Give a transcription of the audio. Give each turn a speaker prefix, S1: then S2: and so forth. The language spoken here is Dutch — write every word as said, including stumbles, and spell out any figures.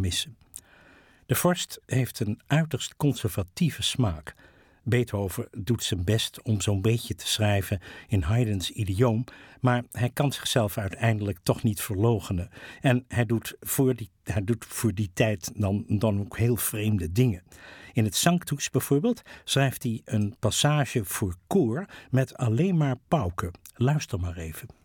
S1: missen. De vorst heeft een uiterst conservatieve smaak. Beethoven doet zijn best om zo'n beetje te schrijven in Haydns idioom, maar hij kan zichzelf uiteindelijk toch niet verloochenen. En hij doet voor die, hij doet voor die tijd dan, dan ook heel vreemde dingen. In het Sanctus bijvoorbeeld schrijft hij een passage voor koor met alleen maar pauken. Luister maar even.